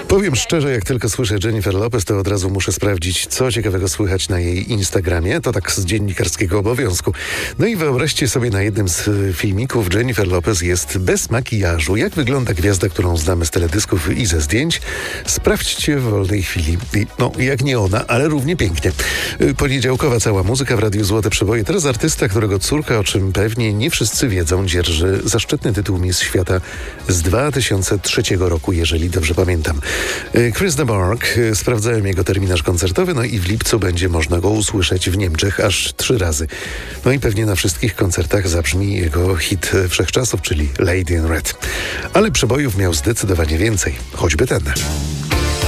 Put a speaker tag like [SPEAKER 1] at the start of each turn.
[SPEAKER 1] Powiem szczerze, jak tylko słyszę Jennifer Lopez, to od razu muszę sprawdzić, co ciekawego słychać na jej Instagramie. To tak z dziennikarskiego obowiązku. No i wyobraźcie sobie, na jednym z filmików Jennifer Lopez jest bez makijażu. Jak wygląda gwiazda, którą znamy z teledysków i ze zdjęć? Sprawdźcie w wolnej chwili. No, jak nie ona, ale równie pięknie. Poniedziałkowa cała muzyka w Radiu Złote Przeboje. Teraz artysta, którego córka, o czym pewnie nie wszyscy wiedzą, dzierży zaszczytny tytuł Miss Świata z 2003 roku, jeżeli dobrze pamiętam. Chris de Burgh. Sprawdzałem jego terminarz koncertowy, no i w lipcu będzie można go usłyszeć w Niemczech aż 3 razy. No i pewnie na wszystkich koncertach zabrzmi jego hit wszechczasów, czyli Lady in Red. Ale przebojów miał zdecydowanie więcej, choćby ten.